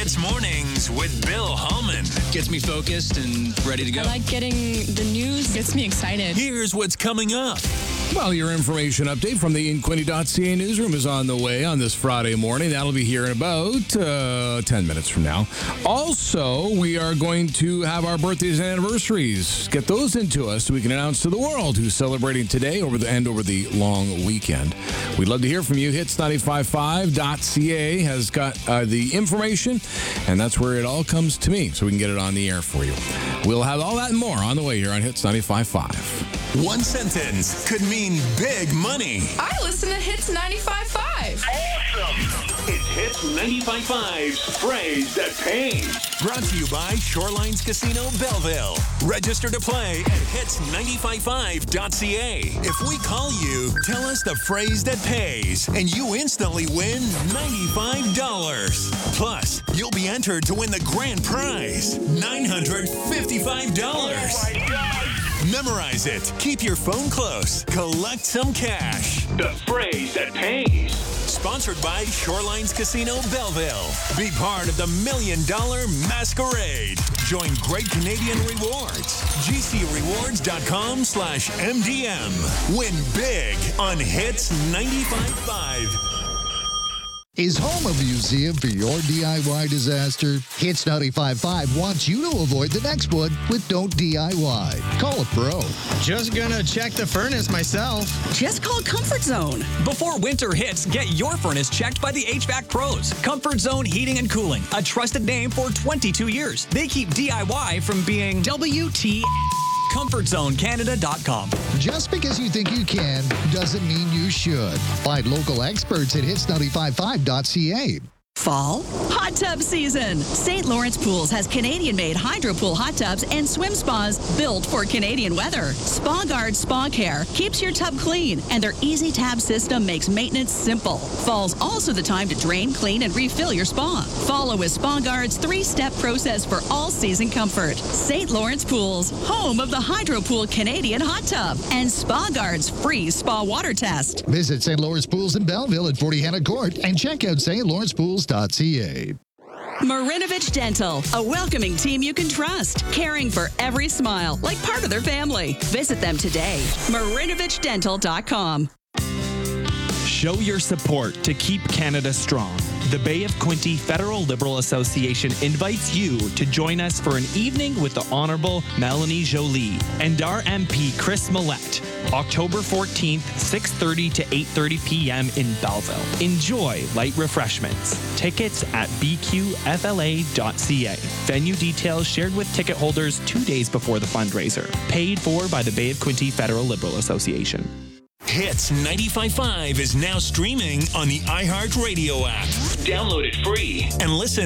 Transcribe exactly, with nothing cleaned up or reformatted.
Hits Mornings with Bill Holman. Gets me focused and ready to go. I like getting the news. Gets me excited. Here's what's coming up. Well, your information update from the Inquinity dot C A newsroom is on the way on this Friday morning. That'll be here in about uh, ten minutes from now. Also, we are going to have our birthdays and anniversaries. Get those into us so we can announce to the world who's celebrating today over the and over the long weekend. We'd love to hear from you. Hits nine five five dot C A has got uh, the information, and that's where it all comes to me, so we can get it on the air for you. We'll have all that and more on the way here on Hits ninety-five point five. One sentence could mean big money. I listen to Hits ninety-five point five. Awesome! It's Hits ninety-five point five's Phrase That Pays. Brought to you by Shorelines Casino Belleville. Register to play at hits ninety-five point five dot C A. If we call you, tell us the phrase that pays, and you instantly win ninety-five dollars. Plus, you'll be entered to win the grand prize, nine hundred fifty-five dollars. Oh my God! Memorize it. Keep your phone close. Collect some cash. The Phrase That Pays. Sponsored by Shorelines Casino Belleville. Be part of the Million Dollar Masquerade. Join Great Canadian Rewards. gcrewards.com slash MDM. Win big on Hits ninety-five point five. Is home a museum for your D I Y disaster? Hits ninety-five point five wants you to avoid the next one with Don't D I Y. Call a pro. Just gonna check the furnace myself. Just call Comfort Zone. Before winter hits, get your furnace checked by the H V A C pros. Comfort Zone Heating and Cooling, a trusted name for twenty-two years. They keep D I Y from being W T. comfort zone canada dot com. Just because you think you can doesn't mean you should. Find local experts at hits ninety-five point five dot C A. Fall hot tub season. Saint Lawrence Pools has Canadian-made hydro pool hot tubs and swim spas built for Canadian weather. Spa Guard Spa Care keeps your tub clean, and their easy tab system makes maintenance simple. Fall's also the time to drain, clean, and refill your spa. Follow with Spa Guard's three-step process for all-season comfort. Saint Lawrence Pools, home of the Hydro Pool Canadian hot tub, and Spa Guard's free spa water test. Visit Saint Lawrence Pools in Belleville at forty Hannah Court and check out st lawrence pools dot c a. Marinovich Dental, a welcoming team you can trust, caring for every smile like part of their family. Visit them today. marinovich dental dot com. Show your support to keep Canada strong. The Bay of Quinte Federal Liberal Association invites you to join us for an evening with the Honourable Melanie Joly and our M P Chris Millett, October fourteenth, six thirty to eight thirty p.m. in Belleville. Enjoy light refreshments. Tickets at b q f l a dot c a. Venue details shared with ticket holders two days before the fundraiser. Paid for by the Bay of Quinte Federal Liberal Association. Hits ninety-five point five is now streaming on the iHeartRadio app. Download it free and listen